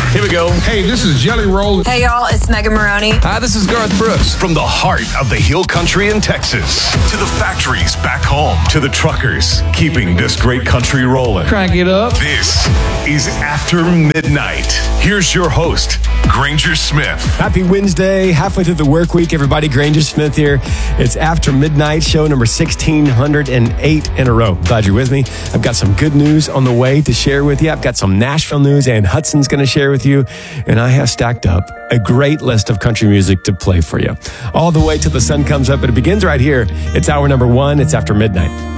Here we go. Hey, this is Jelly Roll. Hey, y'all, it's Megan Maroney. Hi, this is Garth Brooks. From the heart of the Hill Country in Texas to the factories back home to the truckers keeping this great country rolling. Crank it up. This is After Midnight. Here's your host, Granger Smith. Happy Wednesday, halfway through the work week, everybody. Granger Smith here. It's After Midnight, show number 1608 in a row. Glad you're with me. I've got some good news on the way to share with you. I've got some Nashville news, and Hudson's going to share with you. And I have stacked up a great list of country music to play for you. All the way till the sun comes up, but it begins right here. It's hour number 1. It's After Midnight.